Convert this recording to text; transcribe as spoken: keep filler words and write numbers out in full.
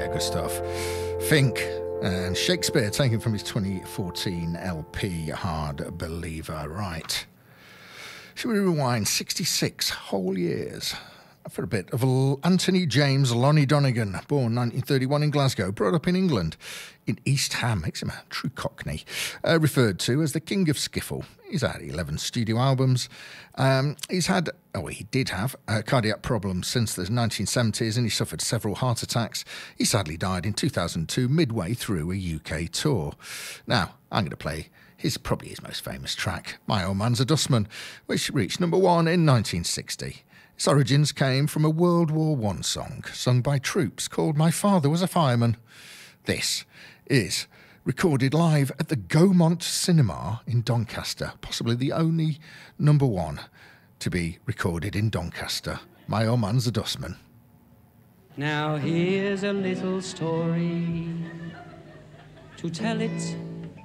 Yeah, good stuff. Fink and Shakespeare, taken from his twenty fourteen L P, Hard Believer. Right. Shall we rewind sixty-six whole years for a bit of Anthony James Lonnie Donegan, born nineteen thirty-one in Glasgow, brought up in England, in East Ham, makes him a true Cockney, uh, referred to as the King of Skiffle. He's had eleven studio albums. Um, he's had, oh, he did have uh, cardiac problems since the nineteen seventies, and he suffered several heart attacks. He sadly died in two thousand two, midway through a U K tour. Now, I'm going to play his probably his most famous track, My Old Man's a Dustman, which reached number one in nineteen sixty. Its origins came from a World War One song sung by troops called My Father Was a Fireman. This is recorded live at the Gaumont Cinema in Doncaster, possibly the only number one to be recorded in Doncaster. My Old Man's a Dustman. Now here's a little story, to tell it